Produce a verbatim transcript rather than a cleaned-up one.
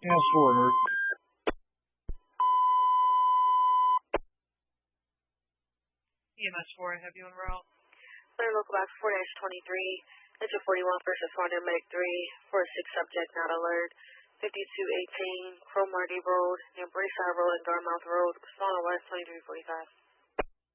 EMS four, emergency. E M S four, have you en route? Clear local box four twenty-three, engine forty-one, first responder, medic three, four six subject not alert, fifty-two eighteen, Cromartie Road, near Braeside Road and Dartmouth Road, Solid West twenty-three forty-five.